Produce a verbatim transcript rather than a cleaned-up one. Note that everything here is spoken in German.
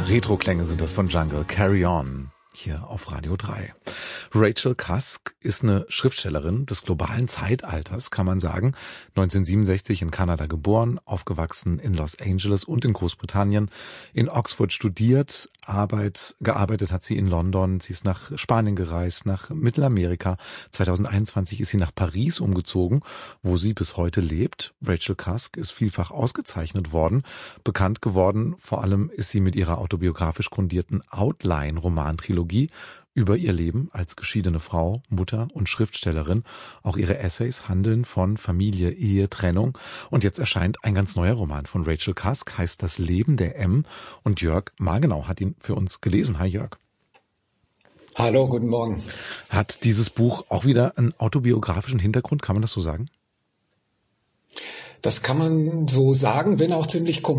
Retro-Klänge sind das von Jungle. Carry On. Hier auf Radio drei. Rachel Cusk ist eine Schriftstellerin des globalen Zeitalters, kann man sagen. neunzehnhundertsiebenundsechzig in Kanada geboren, aufgewachsen in Los Angeles und in Großbritannien, in Oxford studiert, Arbeit, gearbeitet hat sie in London, sie ist nach Spanien gereist, nach Mittelamerika. zweitausendeinundzwanzig ist sie nach Paris umgezogen, wo sie bis heute lebt. Rachel Cusk ist vielfach ausgezeichnet worden. Bekannt geworden vor allem ist sie mit ihrer autobiografisch grundierten Outline-Romantrilogie über ihr Leben als geschiedene Frau, Mutter und Schriftstellerin. Auch ihre Essays handeln von Familie, Ehe, Trennung. Und jetzt erscheint ein ganz neuer Roman von Rachel Cusk, heißt Das Leben der M. Und Jörg Margenau hat ihn für uns gelesen. Hi Jörg. Hallo, guten Morgen. Hat dieses Buch auch wieder einen autobiografischen Hintergrund, kann man das so sagen? Das kann man so sagen, wenn auch ziemlich komplex.